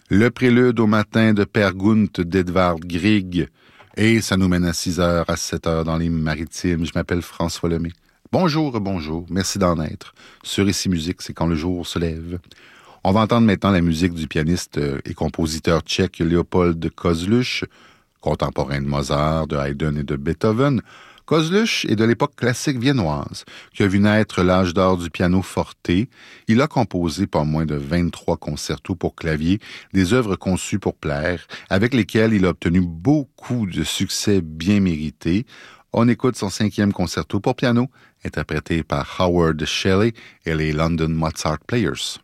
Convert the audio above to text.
Le prélude au matin de Per Gunt d'Edvard Grieg. Et ça nous mène à 6h, à 7h dans les maritimes. Je m'appelle François Lemay. Bonjour, bonjour. Merci d'en être. Sur Ici Musique, c'est quand le jour se lève. On va entendre maintenant la musique du pianiste et compositeur tchèque Léopold Kozluch, contemporain de Mozart, de Haydn et de Beethoven. Kozluch est de l'époque classique viennoise, qui a vu naître l'âge d'or du piano forte. Il a composé pas moins de 23 concertos pour clavier, des œuvres conçues pour plaire, avec lesquelles il a obtenu beaucoup de succès bien mérités. On écoute son 5e concerto pour piano, interprété par Howard Shelley et les London Mozart Players.